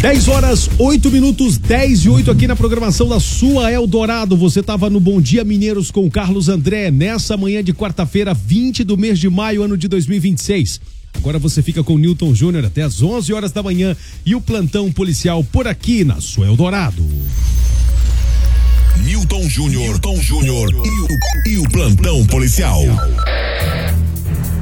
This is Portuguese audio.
10h08, 10:08 aqui na programação da sua Eldorado. Você estava no Bom Dia Mineiros com Carlos André nessa manhã de quarta-feira, 20 do mês de maio, ano de 2026. Agora você fica com o Newton Júnior até as 11 horas da manhã e o plantão policial por aqui na sua Eldorado. Newton Júnior e o plantão policial.